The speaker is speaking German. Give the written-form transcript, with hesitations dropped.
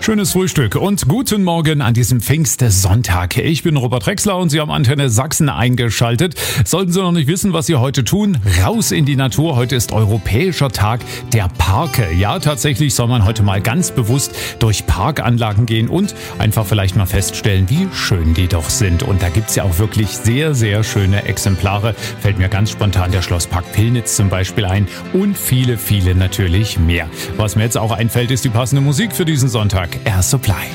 Schönes Frühstück und guten Morgen an diesem Pfingstsonntag. Ich bin Robert Drexler und Sie haben Antenne Sachsen eingeschaltet. Sollten Sie noch nicht wissen, was Sie heute tun, raus in die Natur. Heute ist Europäischer Tag der Parke. Ja, tatsächlich soll man heute mal ganz bewusst durch Parkanlagen gehen und einfach vielleicht mal feststellen, wie schön die doch sind. Und da gibt's ja auch wirklich sehr, sehr schöne Exemplare. Fällt mir ganz spontan der Schlosspark Pillnitz zum Beispiel ein und viele, viele natürlich mehr. Was mir jetzt auch einfällt, ist die passende Musik für diesen Sonntag. Air Supply.